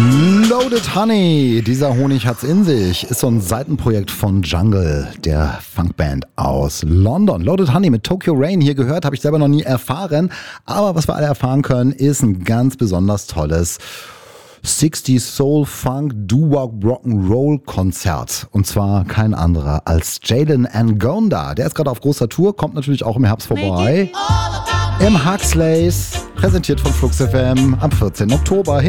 Loaded Honey, dieser Honig hat's in sich, ist so ein Seitenprojekt von Jungle, der Funkband aus London. Loaded Honey mit Tokyo Rain hier gehört, habe ich selber noch nie erfahren. Aber was wir alle erfahren können, ist ein ganz besonders tolles 60s Soul Funk Doo-Wop Rock'n'Roll Konzert. Und zwar kein anderer als Jalen Ngonda. Der ist gerade auf großer Tour, kommt natürlich auch im Herbst vorbei. Im Huxleys, präsentiert von Flux FM am 14. Oktober.